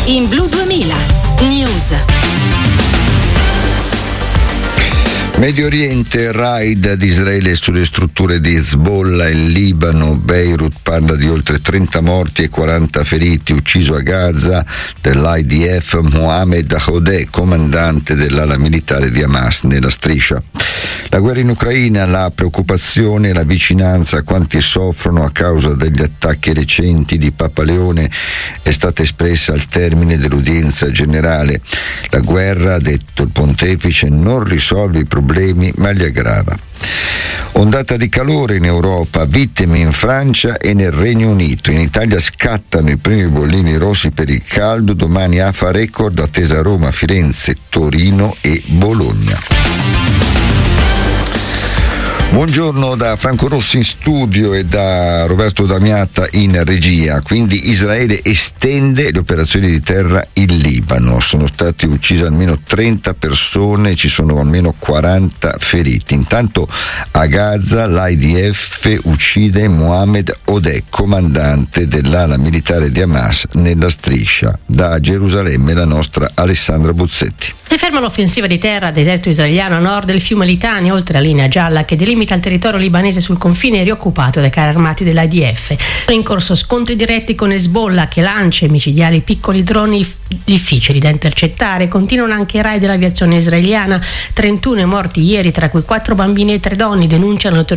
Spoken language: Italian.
In Blu 2000 News. Medio Oriente, raid di Israele sulle strutture di Hezbollah in Libano. Beirut parla di oltre 30 morti e 40 feriti. Ucciso a Gaza dell'IDF Mohamed Hodeh, comandante dell'ala militare di Hamas nella striscia. La guerra in Ucraina, la preoccupazione e la vicinanza a quanti soffrono a causa degli attacchi recenti di Papa Leone è stata espressa al termine dell'udienza generale. La guerra, ha detto il pontefice, non risolve i problemi ma li aggrava. Ondata di calore in Europa, vittime in Francia e nel Regno Unito. In Italia scattano i primi bollini rossi per il caldo. Domani AFA record attesa a Roma, Firenze, Torino e Bologna. Buongiorno da Franco Rossi in studio e da Roberto Damiata in regia. Quindi Israele estende le operazioni di terra in Libano. Sono state uccise almeno 30 persone, ci sono almeno 40 feriti. Intanto a Gaza l'IDF uccide Mohamed Hodeh, comandante dell'ala militare di Hamas nella striscia. Da Gerusalemme la nostra Alessandra Buzzetti. Si ferma l'offensiva di terra dell'esercito israeliano a nord del fiume Litani, oltre la linea gialla che delimita il territorio libanese sul confine rioccupato dai carri armati dell'IDF. Sono in corso scontri diretti con Hezbollah che lancia i micidiali piccoli droni difficili da intercettare. Continuano anche i raid dell'aviazione israeliana. 31 morti ieri, tra cui 4 bambini e 3 donne, denunciano le autorità